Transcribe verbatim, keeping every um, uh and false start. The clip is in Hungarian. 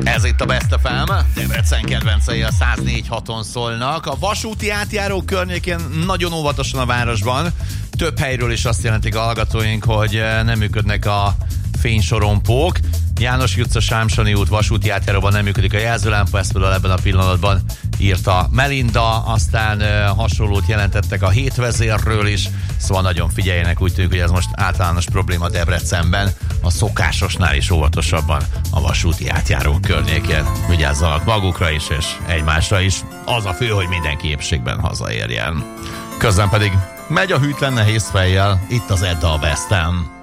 Ez itt a Best ef em, Debrecen kedvencei a száz négy haton szólnak. A vasúti átjáró környékén nagyon óvatosan a városban. Több helyről is azt jelentik a hallgatóink, hogy nem működnek a fénysorompók. János utca, Sámsoni út vasúti átjáróban nem működik a jelzőlámpa, ezt például ebben a pillanatban írta Melinda, aztán uh, hasonlót jelentettek a hétvezérről is, szóval nagyon figyeljenek, úgy tűnik, hogy ez most általános probléma Debrecenben, a szokásosnál is óvatosabban a vasúti átjáró környékén. Vigyázzanak magukra is, és egymásra is. Az a fő, hogy mindenki épségben hazaérjen. Közben pedig megy a hűtlen nehéz fejjel, itt az Edda a Best em.